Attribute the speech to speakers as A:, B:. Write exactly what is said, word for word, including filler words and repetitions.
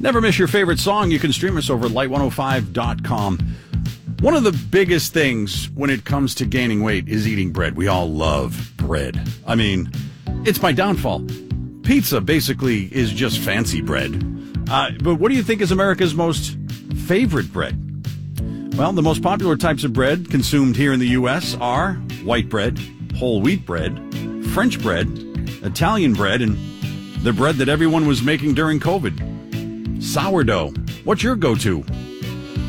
A: Never miss your favorite song. You can stream us over at light one oh five dot com. One of the biggest things when it comes to gaining weight is eating bread. We all love bread. I mean, it's my downfall. Pizza basically is just fancy bread. Uh, but what do you think is America's most favorite bread? Well, the most popular types of bread consumed here in the U S are white bread, whole wheat bread, French bread, Italian bread, and the bread that everyone was making during COVID. Sourdough. What's your go-to?